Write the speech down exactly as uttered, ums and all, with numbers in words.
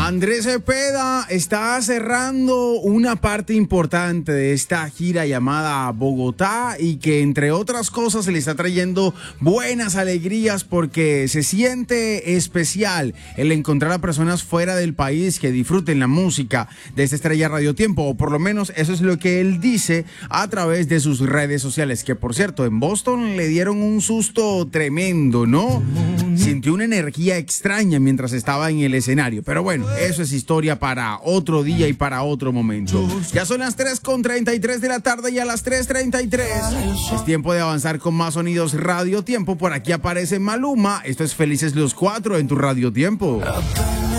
Andrés Cepeda está cerrando una parte importante de esta gira llamada Bogotá y que entre otras cosas se le está trayendo buenas alegrías porque se siente especial el encontrar a personas fuera del país que disfruten la música de esta estrella Radio Tiempo, o por lo menos eso es lo que él dice a través de sus redes sociales, que por cierto en Boston le dieron un susto tremendo, ¿no? Sintió una energía extraña mientras estaba en el escenario, pero bueno, eso es historia para otro día y para otro momento. Ya son las tres con treinta y tres de la tarde y a las tres treinta y tres es tiempo de avanzar con más sonidos Radio Tiempo. Por aquí aparece Maluma. Esto es Felices los Cuatro en tu Radio Tiempo.